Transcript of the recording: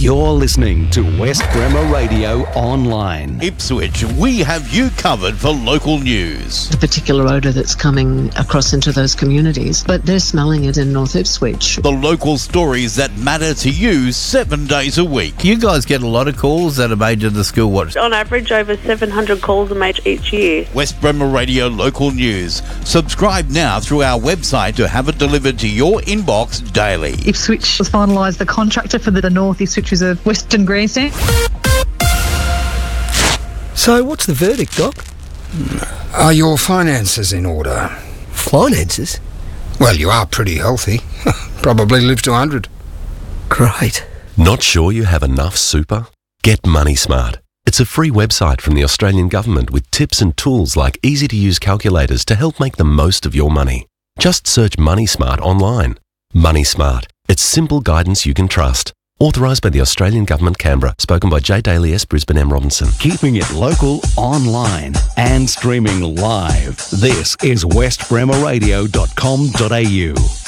You're listening to West Bremer Radio Online. Ipswich, we have you covered for local news. The particular odour that's coming across into those communities, but they're smelling it in North Ipswich. The local stories that matter to you 7 days a week. You guys get a lot of calls that are made to the school. What? On average, over 700 calls are made each year. West Bremer Radio Local News. Subscribe now through our website to have it delivered to your inbox daily. Ipswich has finalised the contractor for the North Ipswich Reserve Western Grandstand. So what's the verdict, Doc? Are your finances in order? Finances? Well, you are pretty healthy. Probably live to 100. Great. Not sure you have enough super? Get Money Smart. It's a free website from the Australian Government with tips and tools like easy-to-use calculators to help make the most of your money. Just search Money Smart online. Money Smart. It's simple guidance you can trust. Authorised by the Australian Government, Canberra. Spoken by J. Daly S. Brisbane M. Robinson. Keeping it local, online and streaming live. This is westbremerradio.com.au.